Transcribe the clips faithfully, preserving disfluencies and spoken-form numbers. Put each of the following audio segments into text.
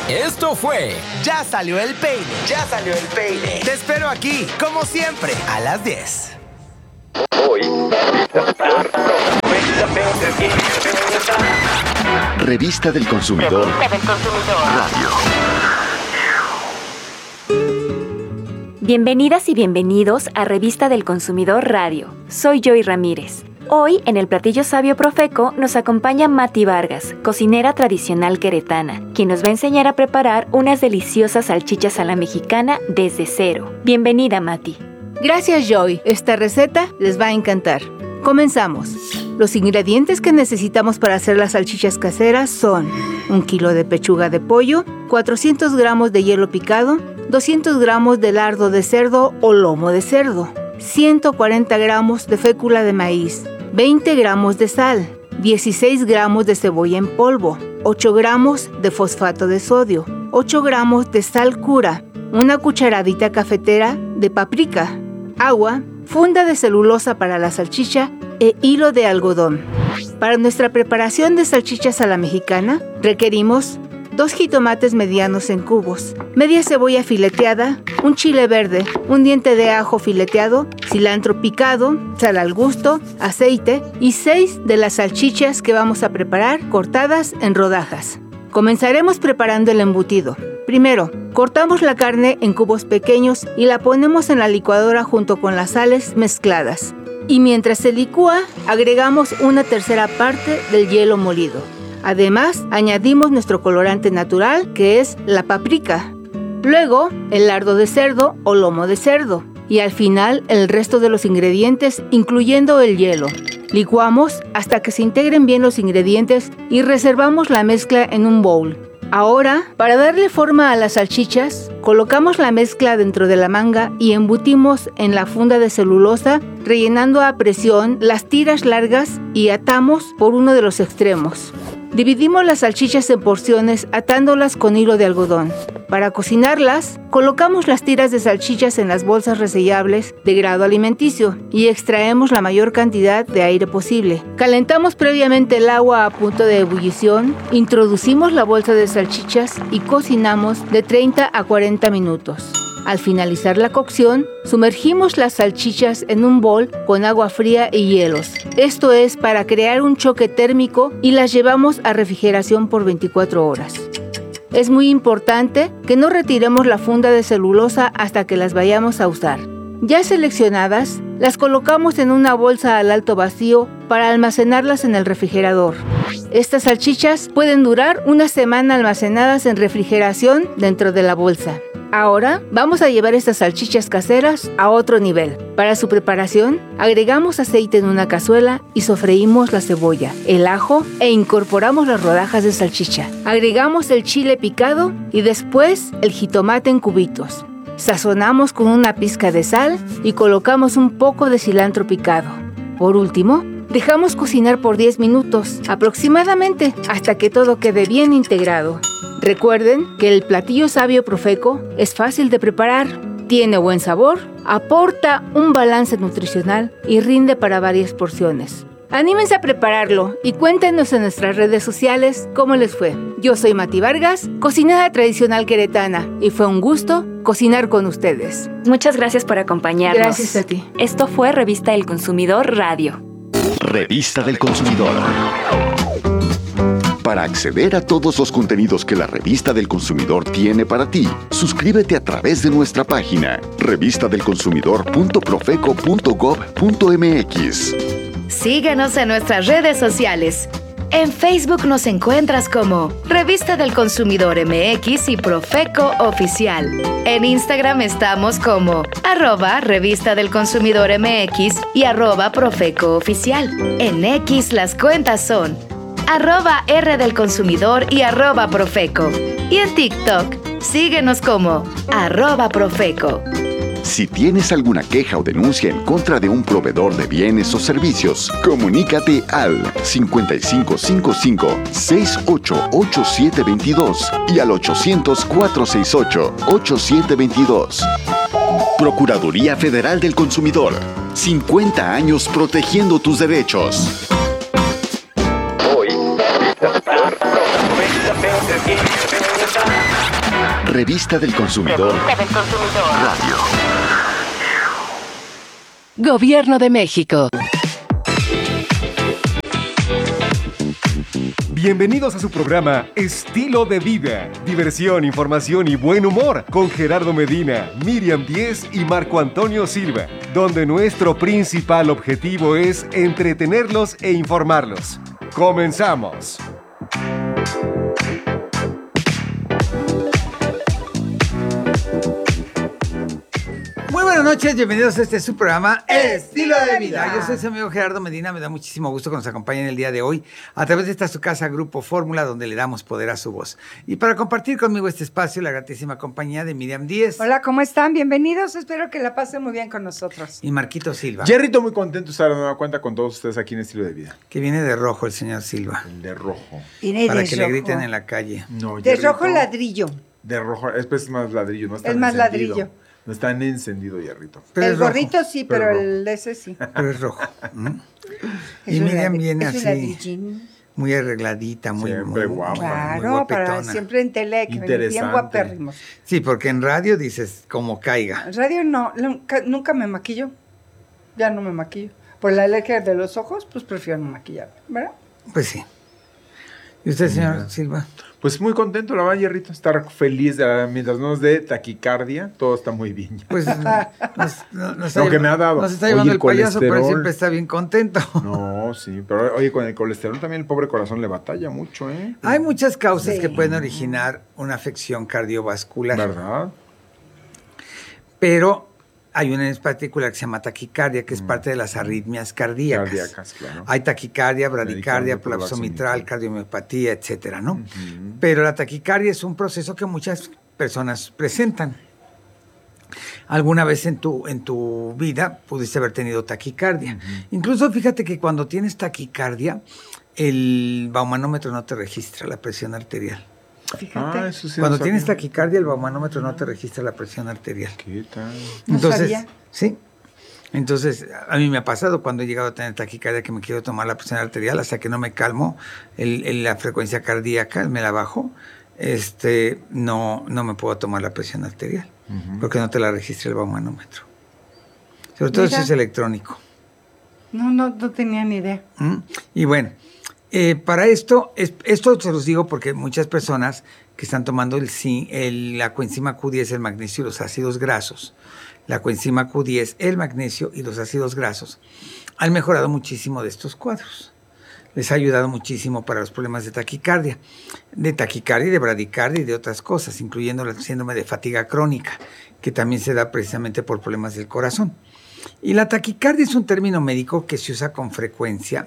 Esto fue Ya Salió el Peine. Ya Salió el Peine. Te espero aquí, como siempre, a las diez. Hoy. Revista del Consumidor. Revista del Consumidor Radio. Bienvenidas y bienvenidos a Revista del Consumidor Radio. Soy Joy Ramírez. Hoy, en el Platillo Sabio Profeco, nos acompaña Mati Vargas, cocinera tradicional queretana, quien nos va a enseñar a preparar unas deliciosas salchichas a la mexicana desde cero. Bienvenida, Mati. Gracias, Joy. Esta receta les va a encantar. Comenzamos. Los ingredientes que necesitamos para hacer las salchichas caseras son un kilo de pechuga de pollo, cuatrocientos gramos de hielo picado, doscientos gramos de lardo de cerdo o lomo de cerdo, ciento cuarenta gramos de fécula de maíz, veinte gramos de sal, dieciséis gramos de cebolla en polvo, ocho gramos de fosfato de sodio, ocho gramos de sal cura, una cucharadita cafetera de paprika, agua, funda de celulosa para la salchicha e hilo de algodón. Para nuestra preparación de salchichas a la mexicana, requerimos dos jitomates medianos en cubos, media cebolla fileteada, un chile verde, un diente de ajo fileteado, cilantro picado, sal al gusto, aceite y seis de las salchichas que vamos a preparar cortadas en rodajas. Comenzaremos preparando el embutido. Primero, cortamos la carne en cubos pequeños y la ponemos en la licuadora junto con las sales mezcladas. Y mientras se licúa, agregamos una tercera parte del hielo molido. Además, añadimos nuestro colorante natural, que es la paprika. Luego, el lardo de cerdo o lomo de cerdo. Y al final, el resto de los ingredientes, incluyendo el hielo. Licuamos hasta que se integren bien los ingredientes y reservamos la mezcla en un bowl. Ahora, para darle forma a las salchichas, colocamos la mezcla dentro de la manga y embutimos en la funda de celulosa, rellenando a presión las tiras largas y atamos por uno de los extremos. Dividimos las salchichas en porciones atándolas con hilo de algodón. Para cocinarlas, colocamos las tiras de salchichas en las bolsas resellables de grado alimenticio y extraemos la mayor cantidad de aire posible. Calentamos previamente el agua a punto de ebullición, introducimos la bolsa de salchichas y cocinamos de treinta a cuarenta minutos. Al finalizar la cocción, sumergimos las salchichas en un bol con agua fría y hielos. Esto es para crear un choque térmico y las llevamos a refrigeración por veinticuatro horas. Es muy importante que no retiremos la funda de celulosa hasta que las vayamos a usar. Ya seleccionadas, las colocamos en una bolsa al alto vacío para almacenarlas en el refrigerador. Estas salchichas pueden durar una semana almacenadas en refrigeración dentro de la bolsa. Ahora vamos a llevar estas salchichas caseras a otro nivel. Para su preparación, agregamos aceite en una cazuela y sofreímos la cebolla, el ajo e incorporamos las rodajas de salchicha. Agregamos el chile picado y después el jitomate en cubitos. Sazonamos con una pizca de sal y colocamos un poco de cilantro picado. Por último, dejamos cocinar por diez minutos aproximadamente hasta que todo quede bien integrado. Recuerden que el Platillo Sabio Profeco es fácil de preparar, tiene buen sabor, aporta un balance nutricional y rinde para varias porciones. Anímense a prepararlo y cuéntenos en nuestras redes sociales cómo les fue. Yo soy Mati Vargas, cocinera tradicional queretana, y fue un gusto cocinar con ustedes. Muchas gracias por acompañarnos. Gracias a ti. Esto fue Revista del Consumidor Radio. Revista del Consumidor. Para acceder a todos los contenidos que la Revista del Consumidor tiene para ti, suscríbete a través de nuestra página revista del consumidor punto profeco punto gob punto mx. Síguenos en nuestras redes sociales. En Facebook nos encuentras como Revista del Consumidor M X y Profeco Oficial. En Instagram estamos como arroba Revista del Consumidor M X y arroba Profeco Oficial. En X las cuentas son arroba R del Consumidor y arroba Profeco. Y en TikTok, síguenos como arroba Profeco. Si tienes alguna queja o denuncia en contra de un proveedor de bienes o servicios, comunícate al cincuenta y cinco cincuenta y cinco, sesenta y ocho, ochenta y siete veintidós y al ochocientos, cuatrocientos sesenta y ocho, ochenta y siete veintidós. Procuraduría Federal del Consumidor. cincuenta años protegiendo tus derechos. Hoy. Revista del Consumidor. Radio. Gobierno de México. Bienvenidos a su programa Estilo de Vida, diversión, información y buen humor con Gerardo Medina, Miriam Díez y Marco Antonio Silva, donde nuestro principal objetivo es entretenerlos e informarlos. ¡Comenzamos! Muy buenas noches, bienvenidos a este su programa Estilo de Vida. Yo soy su amigo Gerardo Medina, me da muchísimo gusto que nos acompañen el día de hoy a través de esta su casa Grupo Fórmula, donde le damos poder a su voz. Y para compartir conmigo este espacio, la gratísima compañía de Miriam Díez. Hola, ¿cómo están? Bienvenidos, espero que la pasen muy bien con nosotros. Y Marquito Silva. Jerrito, muy contento de estar de nueva cuenta con todos ustedes aquí en Estilo de Vida. Que viene de rojo el señor Silva. El de rojo. Viene para de que rojo. le griten en la calle. No, De Jerrito, rojo ladrillo. De rojo, es, pues, es más ladrillo, no está Es más encendido. ladrillo. No está en encendido, Jerrito. Pero el es rojo, gorrito sí, pero, pero el ese sí. Pero es rojo. ¿Mm? Es Y un Miriam ladri- viene es un así, ladrillín. muy arregladita, muy, Siempre muy, guapa. muy Claro, para guapetona. siempre en tele, que ven bien Interesante. guapérrimos. Sí, porque en radio dices como caiga. En radio no, nunca, nunca me maquillo. Ya no me maquillo. Por la alergia de los ojos, pues prefiero no maquillarme, ¿verdad? Pues sí. ¿Y usted, señor Mira. Silva? Pues muy contento, la verdad, Jerrito, estar feliz de, mientras no nos dé taquicardia, todo está muy bien. Pues nos, nos, nos Lo que me ha dado. Nos está Oye, llevando el el payaso, pero él colesterol. siempre está bien contento. No, sí, pero oye, con el colesterol también el pobre corazón le batalla mucho, ¿eh? Hay muchas causas Sí. que pueden originar una afección cardiovascular. ¿Verdad? Pero hay una en particular que se llama taquicardia, que es parte de las arritmias cardíacas. Cardíacas, claro. Hay taquicardia, bradicardia, Bradicardia, prolapso prolapso mitral, mitral. cardiomiopatía, etcétera, ¿no? Ujú. Pero la taquicardia es un proceso que muchas personas presentan. Alguna vez en tu, en tu vida pudiste haber tenido taquicardia. Incluso fíjate que cuando tienes taquicardia, el baumanómetro no te registra la presión arterial. Fíjate. Ah, eso sí Cuando no tienes sabía. taquicardia, el baumanómetro no te registra la presión arterial. ¿Qué tal? No Entonces, sabía. sí. Entonces, a mí me ha pasado cuando he llegado a tener taquicardia que me quiero tomar la presión arterial hasta que no me calmo el, el- la frecuencia cardíaca, me la bajo, este, no, no me puedo tomar la presión arterial, porque no te la registra el baumanómetro. Sobre todo Mira. si es electrónico. No, no, no tenía ni idea. ¿Mm? Y bueno, eh, para esto, es- esto se los digo porque muchas personas que están tomando el, zi- el- la coenzima Q diez, el magnesio y los ácidos grasos, la coenzima Q diez, el magnesio y los ácidos grasos, han mejorado muchísimo de estos cuadros. Les ha ayudado muchísimo para los problemas de taquicardia, de taquicardia, de bradicardia y de otras cosas, incluyendo el síndrome de fatiga crónica, que también se da precisamente por problemas del corazón. Y la taquicardia es un término médico que se usa con frecuencia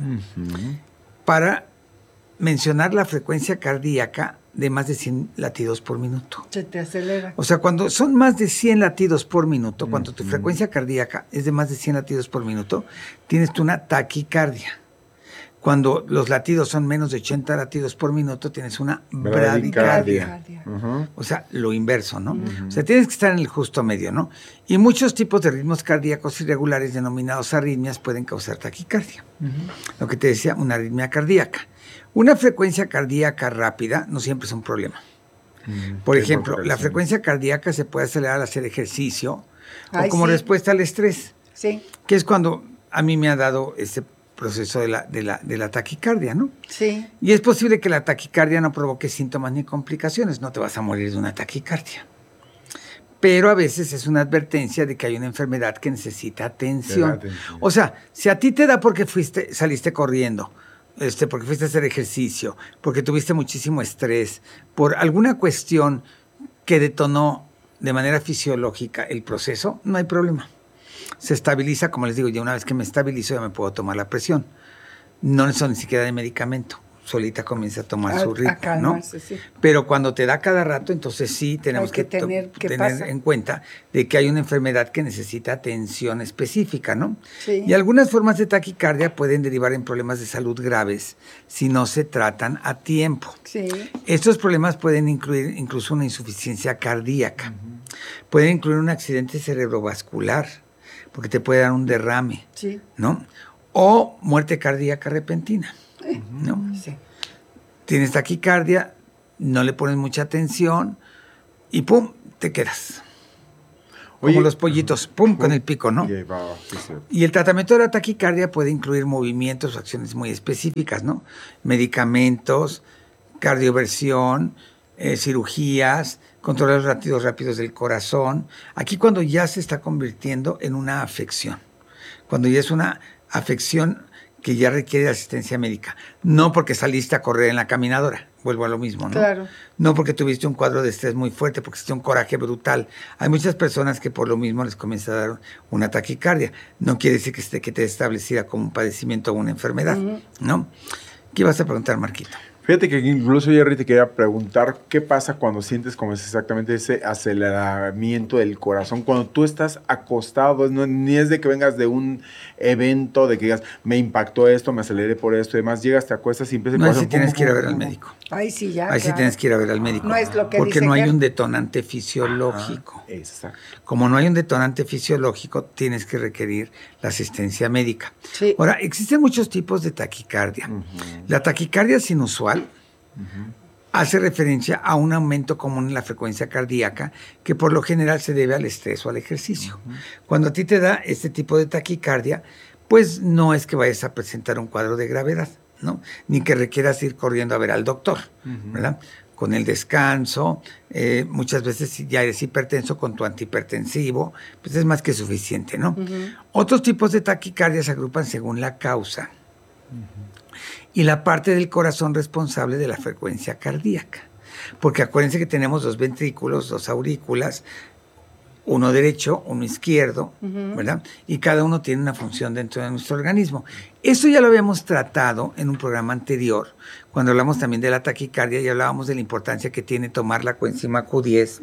para mencionar la frecuencia cardíaca de más de cien latidos por minuto. Se te acelera. O sea, cuando son más de cien latidos por minuto, cuando tu frecuencia cardíaca es de más de cien latidos por minuto, tienes tú una taquicardia. Cuando los latidos son menos de ochenta latidos por minuto, tienes una bradicardia. Bradicardia. Ujú. O sea, lo inverso, ¿no? O sea, tienes que estar en el justo medio, ¿no? Y muchos tipos de ritmos cardíacos irregulares denominados arritmias pueden causar taquicardia. Lo que te decía, una arritmia cardíaca. Una frecuencia cardíaca rápida no siempre es un problema. Por Sí, ejemplo, porque la sí. frecuencia cardíaca se puede acelerar al hacer ejercicio Ay, o como sí. respuesta al estrés, Sí, que es cuando a mí me ha dado este proceso de la, de la, de la taquicardia, ¿no? sí. Y es posible que la taquicardia no provoque síntomas ni complicaciones, no te vas a morir de una taquicardia. Pero a veces es una advertencia de que hay una enfermedad que necesita atención. atención. O sea, si a ti te da porque fuiste, saliste corriendo, este, porque fuiste a hacer ejercicio, porque tuviste muchísimo estrés, por alguna cuestión que detonó de manera fisiológica el proceso, no hay problema. Se estabiliza, como les digo, ya una vez que me estabilizo ya me puedo tomar la presión. No necesito ni siquiera de medicamento. Solita comienza a tomar A- su a ritmo, ¿no? calmarse, sí. Pero cuando te da cada rato, entonces sí tenemos Hay que que, to- tener qué tener pasa. en cuenta de que hay una enfermedad que necesita atención específica, ¿no? Sí. Y algunas formas de taquicardia pueden derivar en problemas de salud graves si no se tratan a tiempo. Sí. Estos problemas pueden incluir incluso una insuficiencia cardíaca. Pueden incluir un accidente cerebrovascular, porque te puede dar un derrame, Sí. ¿no? O muerte cardíaca repentina, ¿no? Sí. Tienes taquicardia, no le pones mucha atención y pum, te quedas. Oye, Como los pollitos, pum, con el pico, ¿no? Y ahí va, sí, sí. Y el tratamiento de la taquicardia puede incluir movimientos o acciones muy específicas, ¿no? Medicamentos, cardioversión, eh, cirugías, controles rápidos rápidos del corazón. Aquí cuando ya se está convirtiendo en una afección, cuando ya es una afección que ya requiere asistencia médica, no porque saliste a correr en la caminadora, vuelvo a lo mismo, ¿no? Claro. No porque tuviste un cuadro de estrés muy fuerte, porque tuviste un coraje brutal. Hay muchas personas que por lo mismo les comienza a dar una taquicardia. No quiere decir que esté que te establecida como un padecimiento o una enfermedad, uh-huh. ¿no? ¿Qué vas a preguntar, Marquito? Fíjate que incluso, Jerry, te quería preguntar qué pasa cuando sientes como es exactamente ese aceleramiento del corazón, cuando tú estás acostado, no, ni es de que vengas de un evento, de que digas, me impactó esto, me aceleré por esto y demás, llegas, te acuestas y empieza el no, corazón. No, sí tienes que ir a ver al médico. Ahí sí, ya, Ahí claro. sí tienes que ir a ver al médico. No es lo que Porque dice no hay que... un detonante fisiológico. Ah, exacto. Como no hay un detonante fisiológico, tienes que requerir la asistencia médica. Sí. Ahora, existen muchos tipos de taquicardia. Uh-huh. La taquicardia sinusual uh-huh. hace referencia a un aumento común en la frecuencia cardíaca que por lo general se debe al estrés o al ejercicio. Uh-huh. Cuando a ti te da este tipo de taquicardia, pues no es que vayas a presentar un cuadro de gravedad, ¿no? Ni que requieras ir corriendo a ver al doctor, uh-huh. ¿verdad? Con el descanso, eh, muchas veces si ya eres hipertenso con tu antihipertensivo, pues es más que suficiente, ¿no? Uh-huh. Otros tipos de taquicardia se agrupan según la causa uh-huh. y la parte del corazón responsable de la frecuencia cardíaca. Porque acuérdense que tenemos dos ventrículos, dos aurículas, uno derecho, uno izquierdo, uh-huh. ¿verdad? Y cada uno tiene una función dentro de nuestro organismo. Eso ya lo habíamos tratado en un programa anterior, cuando hablamos también de la taquicardia y hablábamos de la importancia que tiene tomar la coenzima Q diez,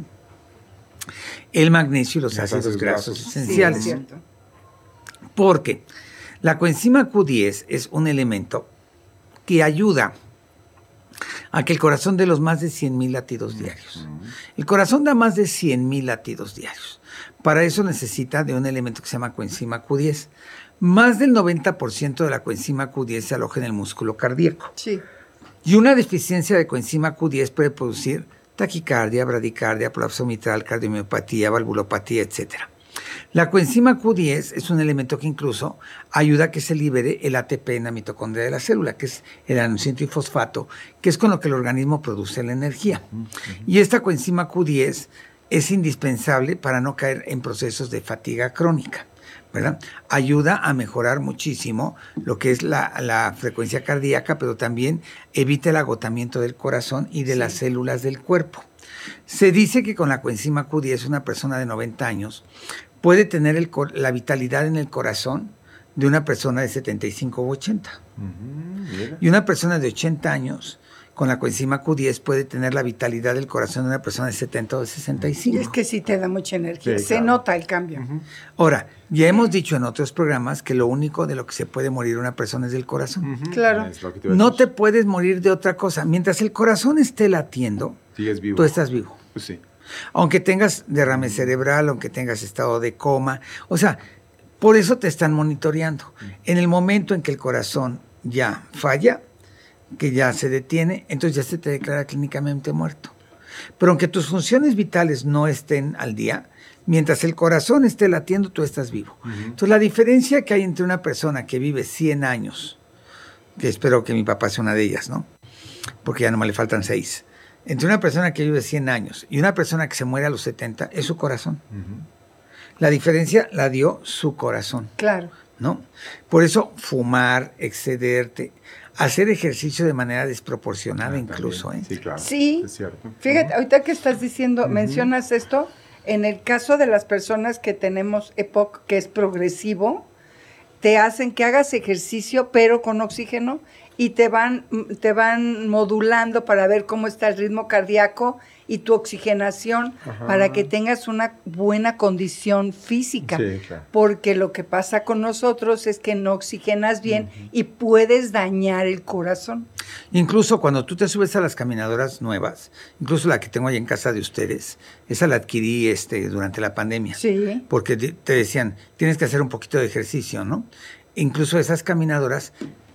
el magnesio y los Los ácidos ácidos grasos grasos. esenciales. Sí, es cierto. Porque la coenzima Q diez es un elemento que ayuda a que el corazón dé los más de cien mil latidos diarios. El corazón da más de cien mil latidos diarios. Para eso necesita de un elemento que se llama coenzima Q diez. Más del noventa por ciento de la coenzima Q diez se aloja en el músculo cardíaco. Sí. Y una deficiencia de coenzima Q diez puede producir taquicardia, bradicardia, prolapso mitral, cardiomiopatía, valvulopatía, etcétera. La coenzima Q diez es un elemento que incluso ayuda a que se libere el A T P en la mitocondria de la célula, que es el adenosín trifosfato, que es con lo que el organismo produce la energía. Uh-huh. Y esta coenzima Q diez es indispensable para no caer en procesos de fatiga crónica, ¿verdad? Ayuda a mejorar muchísimo lo que es la, la frecuencia cardíaca, pero también evita el agotamiento del corazón y de sí. las células del cuerpo. Se dice que con la coenzima Q diez una persona de noventa años puede tener el, la vitalidad en el corazón de una persona de setenta y cinco u ochenta. Uh-huh, y una persona de ochenta años con la coenzima Q diez puede tener la vitalidad del corazón de una persona de setenta o de sesenta y cinco. Y es que sí te da mucha energía, sí, se claro. nota el cambio. Uh-huh. Ahora, ya hemos dicho en otros programas que lo único de lo que se puede morir una persona es del corazón. Uh-huh. Claro. Te no te puedes morir de otra cosa. Mientras el corazón esté latiendo, sigues vivo. Tú estás vivo. Pues sí. Aunque tengas derrame cerebral, aunque tengas estado de coma. O sea, por eso te están monitoreando. En el momento en que el corazón ya falla, que ya se detiene, entonces ya se te declara clínicamente muerto. Pero aunque tus funciones vitales no estén al día, mientras el corazón esté latiendo, tú estás vivo. Uh-huh. Entonces la diferencia que hay entre una persona que vive cien años, que espero que mi papá sea una de ellas, ¿no? Porque ya nomás le faltan seis. Entre una persona que vive cien años y una persona que se muere a los setenta, es su corazón. Uh-huh. La diferencia la dio su corazón. Claro. ¿No? Por eso fumar, excederte, hacer ejercicio de manera desproporcionada ah, incluso. ¿eh? Sí, claro. Sí. Es cierto. Fíjate, ahorita que estás diciendo, uh-huh. mencionas esto, en el caso de las personas que tenemos E P O C, que es progresivo, te hacen que hagas ejercicio, pero con oxígeno, y te van, te van modulando para ver cómo está el ritmo cardíaco y tu oxigenación, ajá, para que tengas una buena condición física. Sí, claro. Porque lo que pasa con nosotros es que no oxigenas bien, uh-huh, y puedes dañar el corazón. Incluso cuando tú te subes a las caminadoras nuevas, incluso la que tengo ahí en casa de ustedes, esa la adquirí este, durante la pandemia. Sí. Porque te decían, tienes que hacer un poquito de ejercicio, ¿no? Incluso esas caminadoras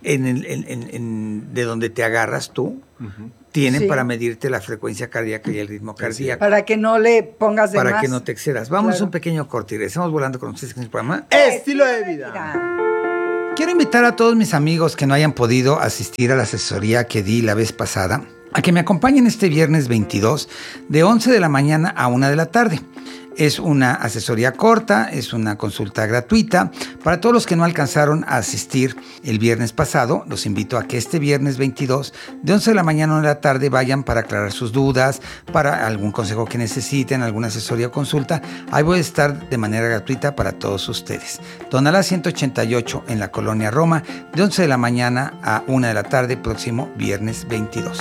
en el, en, en, en, de donde te agarras tú, uh-huh. tienen sí. para medirte la frecuencia cardíaca y el ritmo cardíaco. Para que no le pongas de Para más. que no te excedas. Vamos claro. a un pequeño corte y regresamos volando con ustedes en el programa Estilo de Vida. Quiero invitar a todos mis amigos que no hayan podido asistir a la asesoría que di la vez pasada a que me acompañen este viernes veintidós de once de la mañana a una de la tarde. Es una asesoría corta, es una consulta gratuita. Para todos los que no alcanzaron a asistir el viernes pasado, los invito a que este viernes veintidós, de once de la mañana a una de la tarde, vayan para aclarar sus dudas, para algún consejo que necesiten, alguna asesoría o consulta. Ahí voy a estar de manera gratuita para todos ustedes. Tonalá ciento ochenta y ocho en la Colonia Roma, de once de la mañana a una de la tarde, próximo viernes veintidós.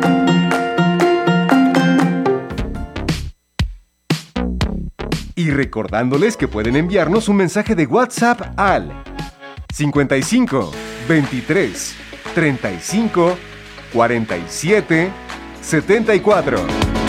Y recordándoles que pueden enviarnos un mensaje de WhatsApp al cincuenta y cinco, veintitrés, treinta y cinco, cuarenta y siete, setenta y cuatro.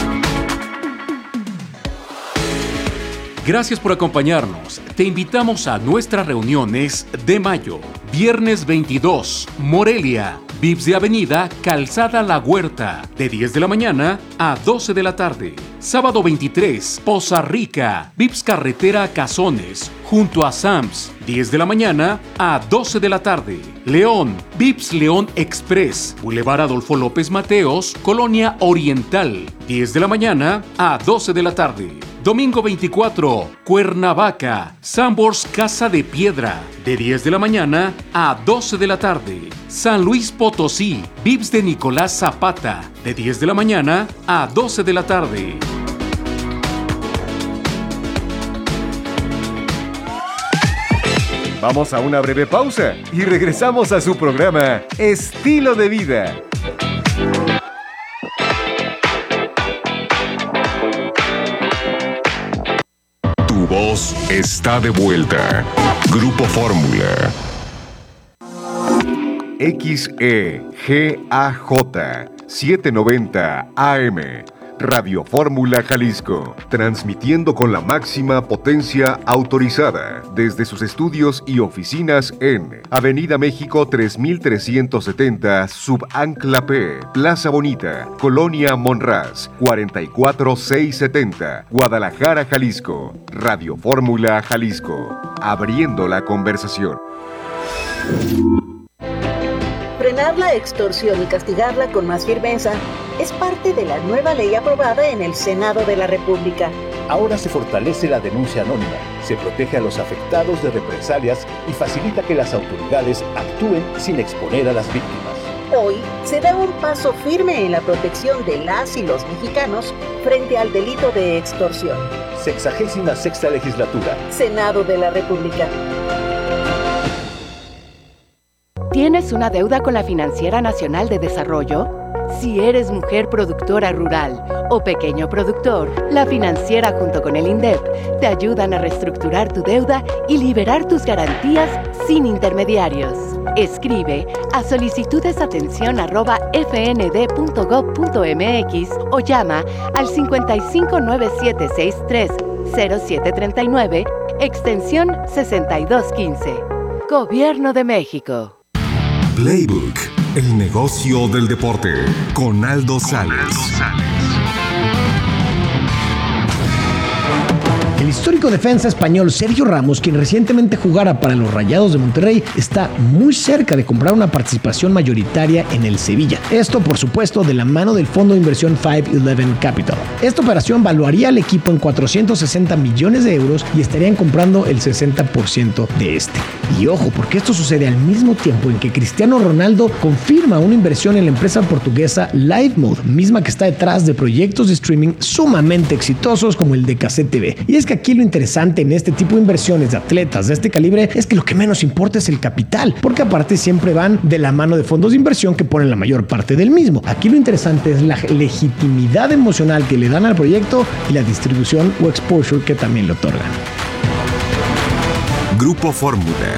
Gracias por acompañarnos. Te invitamos a nuestras reuniones de mayo. Viernes veintidós, Morelia, V I P S de Avenida, Calzada La Huerta, de diez de la mañana a doce de la tarde. Sábado veintitrés, Poza Rica, V I P S Carretera Cazones, junto a Sams, diez de la mañana a doce de la tarde. León, V I P S León Express, Boulevard Adolfo López Mateos, Colonia Oriental, diez de la mañana a doce de la tarde. Domingo veinticuatro, Cuernavaca, Sambors Casa de Piedra, de diez de la mañana a doce de la tarde. San Luis Potosí, V I P S de Nicolás Zapata, de diez de la mañana a doce de la tarde. Vamos a una breve pausa y regresamos a su programa Estilo de Vida. Tu voz está de vuelta. Grupo Fórmula. X E G A J setecientos noventa A M. Radio Fórmula Jalisco, transmitiendo con la máxima potencia autorizada desde sus estudios y oficinas en Avenida México tres mil trescientos setenta, Subancla P, Plaza Bonita, Colonia Monraz, cuarenta y cuatro mil seiscientos setenta, Guadalajara, Jalisco. Radio Fórmula Jalisco, abriendo la conversación. Frenar la extorsión y castigarla con más firmeza es parte de la nueva ley aprobada en el Senado de la República. Ahora se fortalece la denuncia anónima, se protege a los afectados de represalias y facilita que las autoridades actúen sin exponer a las víctimas. Hoy se da un paso firme en la protección de las y los mexicanos frente al delito de extorsión. Sexagésima sexta legislatura. Senado de la República. ¿Tienes una deuda con la Financiera Nacional de Desarrollo? Si eres mujer productora rural o pequeño productor, la Financiera junto con el INDEP te ayudan a reestructurar tu deuda y liberar tus garantías sin intermediarios. Escribe a solicitudesatención arroba fnd.gov.mx o llama al cincuenta y cinco, nueve siete seis tres, cero siete tres nueve, extensión sesenta y dos quince. Gobierno de México. Playbook, el negocio del deporte, con Aldo Sales. El histórico defensa español Sergio Ramos, quien recientemente jugara para los Rayados de Monterrey, está muy cerca de comprar una participación mayoritaria en el Sevilla. Esto, por supuesto, de la mano del fondo de inversión cinco once Capital. Esta operación valuaría al equipo en cuatrocientos sesenta millones de euros y estarían comprando el sesenta por ciento de este. Y ojo, porque esto sucede al mismo tiempo en que Cristiano Ronaldo confirma una inversión en la empresa portuguesa LiveMode, misma que está detrás de proyectos de streaming sumamente exitosos como el de Cassette T V. Y es que aquí lo interesante en este tipo de inversiones de atletas de este calibre es que lo que menos importa es el capital, porque aparte siempre van de la mano de fondos de inversión que ponen la mayor parte del mismo. Aquí lo interesante es la legitimidad emocional que le dan al proyecto y la distribución o exposure que también le otorgan. Grupo Fórmula.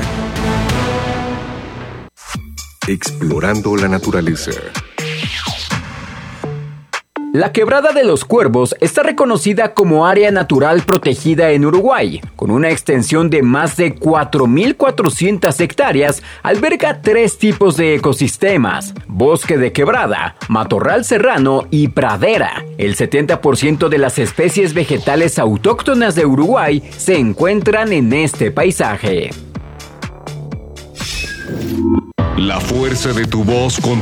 Explorando la naturaleza. La Quebrada de los Cuervos está reconocida como área natural protegida en Uruguay. Con una extensión de más de cuatro mil cuatrocientas hectáreas, alberga tres tipos de ecosistemas: bosque de quebrada, matorral serrano y pradera. El setenta por ciento de las especies vegetales autóctonas de Uruguay se encuentran en este paisaje. La fuerza de tu voz con